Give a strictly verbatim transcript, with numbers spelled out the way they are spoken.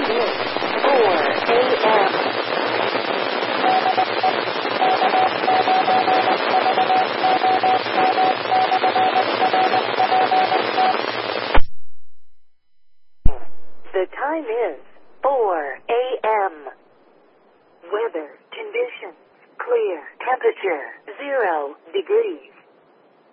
time is four a.m. The time is four a.m. Weather conditions: clear, temperature zero degrees.